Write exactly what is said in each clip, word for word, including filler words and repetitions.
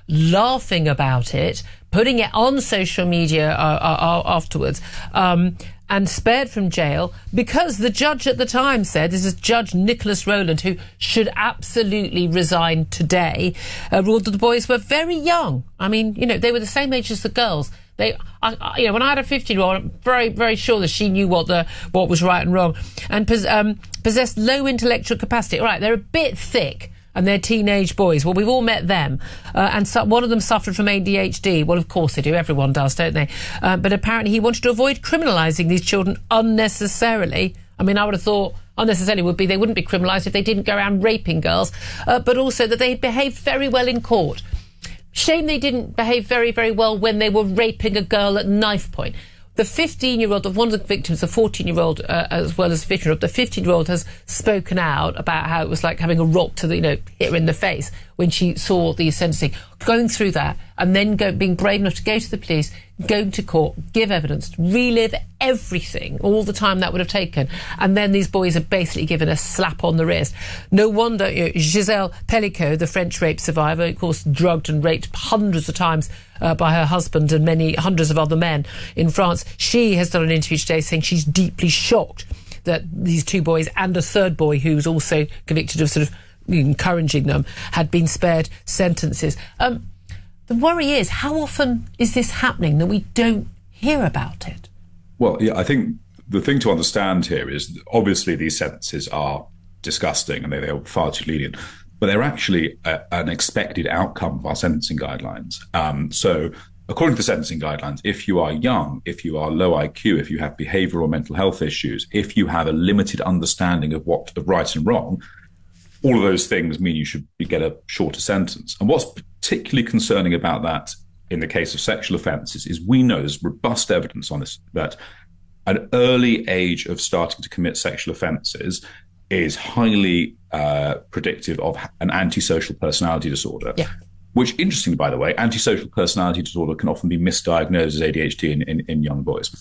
laughing about it, putting it on social media uh, uh, afterwards, um, and spared from jail because the judge at the time said, this is Judge Nicholas Rowland, who should absolutely resign today, uh, ruled that the boys were very young. I mean, you know, they were the same age as the girls. They, I, I, you know, when I had a fifteen-year-old, I'm very, very sure that she knew what the what was right and wrong, and pos, um, possessed low intellectual capacity. All right, they're a bit thick, and they're teenage boys. Well, we've all met them. Uh, and so one of them suffered from A D H D. Well, of course they do. Everyone does, don't they? Uh, but apparently he wanted to avoid criminalising these children unnecessarily. I mean, I would have thought unnecessarily would be they wouldn't be criminalised if they didn't go around raping girls, uh, but also that they behaved very well in court. Shame they didn't behave very, very well when they were raping a girl at knife point. The fifteen-year-old, one of the victims, the fourteen-year-old, uh, as well as the fifteen-year-old, the fifteen-year-old has spoken out about how it was like having a rock to the, you know, hit her in the face when she saw the sentencing. Going through that and then go, being brave enough to go to the police, go to court, give evidence, relive everything, all the time that would have taken. And then these boys are basically given a slap on the wrist. No wonder, you know, Gisèle Pellicot, the French rape survivor, of course, drugged and raped hundreds of times uh, by her husband and many hundreds of other men in France. She has done an interview today saying she's deeply shocked that these two boys and a third boy who was also convicted of sort of encouraging them had been spared sentences. Um, the worry is, how often is this happening that we don't hear about it? Well, yeah, I think the thing to understand here is obviously these sentences are disgusting and they, they are far too lenient, but they're actually a, an expected outcome of our sentencing guidelines. Um, so according to the sentencing guidelines, if you are young, if you are low I Q, if you have behavioural or mental health issues, if you have a limited understanding of what of right and wrong, all of those things mean you should get a shorter sentence. And what's particularly concerning about that in the case of sexual offences is we know there's robust evidence on this, that an early age of starting to commit sexual offences is highly uh, predictive of an antisocial personality disorder. Yeah. Which, interestingly, by the way, antisocial personality disorder can often be misdiagnosed as A D H D in, in, in young boys.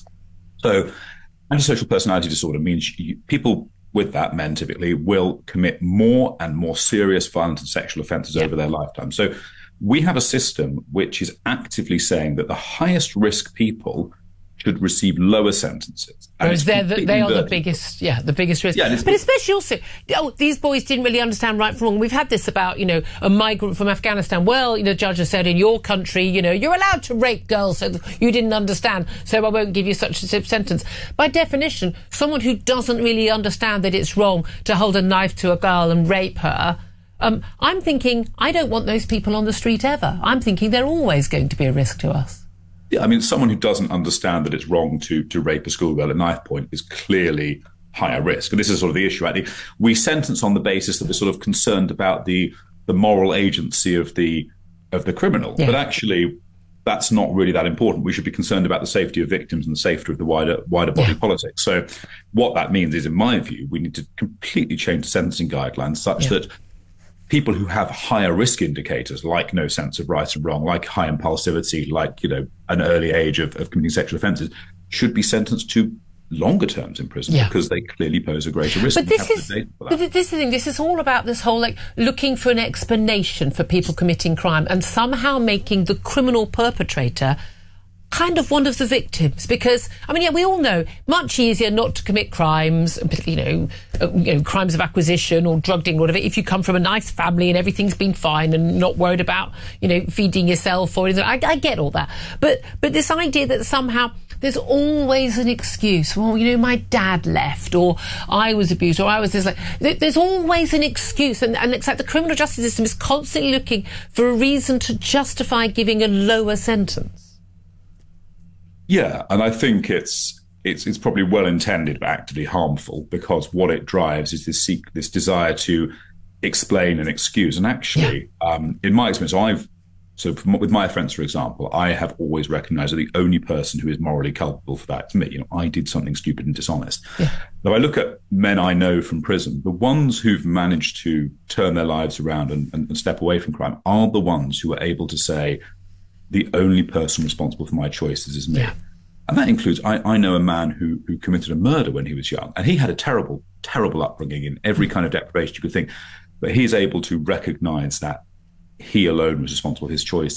So antisocial personality disorder means you, people with that, men typically, will commit more and more serious violent and sexual offences yeah. over their lifetime. So we have a system which is actively saying that the highest risk people should receive lower sentences. Whereas they're the, they are the biggest, yeah, the biggest risk. Yeah, but especially also, oh, these boys didn't really understand right from wrong. We've had this about, you know, a migrant from Afghanistan. Well, you know, the judge has said in your country, you know, you're allowed to rape girls, so you didn't understand, so I won't give you such a sentence. By definition, someone who doesn't really understand that it's wrong to hold a knife to a girl and rape her, um, I'm thinking, I don't want those people on the street ever. I'm thinking they're always going to be a risk to us. Yeah, I mean, someone who doesn't understand that it's wrong to to rape a schoolgirl at knife point is clearly higher risk. And this is sort of the issue, actually. We sentence on the basis that we're sort of concerned about the the moral agency of the of the criminal. Yeah. But actually, that's not really that important. We should be concerned about the safety of victims and the safety of the wider wider body yeah. politics. So what that means is, in my view, we need to completely change the sentencing guidelines such yeah. that people who have higher risk indicators, like no sense of right and wrong, like high impulsivity, like, you know, an early age of, of committing sexual offences, should be sentenced to longer terms in prison yeah. because they clearly pose a greater risk. But this is, but this is the thing, this is all about this whole, like, looking for an explanation for people committing crime and somehow making the criminal perpetrator kind of one of the victims, because, I mean, yeah, we all know much easier not to commit crimes, you know, uh, you know, crimes of acquisition or drug dealing or whatever, if you come from a nice family and everything's been fine and not worried about, you know, feeding yourself or anything. I, I get all that. But, but this idea that somehow there's always an excuse. Well, you know, my dad left, or I was abused, or I was this, like, there's always an excuse. And, and it's like the criminal justice system is constantly looking for a reason to justify giving a lower sentence. Yeah, and I think it's it's it's probably well intended but actively harmful, because what it drives is this seek, this desire to explain and excuse. And actually, yeah. um, in my experience, I've so from, with my offence, for example, I have always recognised that the only person who is morally culpable for that is me. You know, I did something stupid and dishonest. Yeah. Now, I look at men I know from prison, the ones who've managed to turn their lives around and, and, and step away from crime are the ones who are able to say, the only person responsible for my choices is me. Yeah. And that includes, I, I know a man who, who committed a murder when he was young, and he had a terrible, terrible upbringing in every kind of deprivation you could think. But he's able to recognise that he alone was responsible for his choice.